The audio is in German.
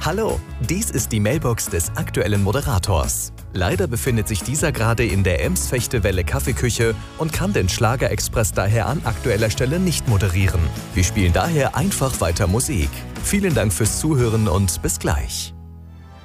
Hallo, dies ist die Mailbox des aktuellen Moderators. Leider befindet sich dieser gerade in der Ems-Fechtewelle Kaffeeküche und kann den Schlagerexpress daher an aktueller Stelle nicht moderieren. Wir spielen daher einfach weiter Musik. Vielen Dank fürs Zuhören und bis gleich.